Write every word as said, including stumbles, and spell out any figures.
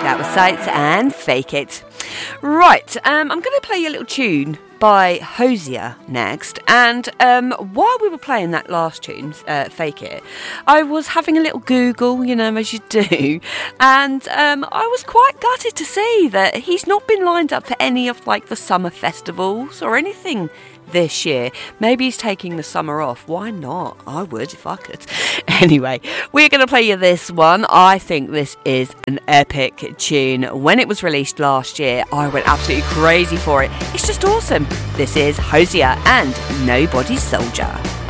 That was Sights and Fake It. Right, um, I'm going to play you a little tune by Hozier next. And um, while we were playing that last tune, uh, Fake It, I was having a little Google, you know, as you do. And um, I was quite gutted to see that he's not been lined up for any of, like, the summer festivals or anything this year. Maybe he's taking the summer off. Why not? I would if I could. Anyway, we're going to play you this one. I think this is an epic tune. When it was released last year, I went absolutely crazy for it. It's just awesome. This is Hozier and Nobody's Soldier.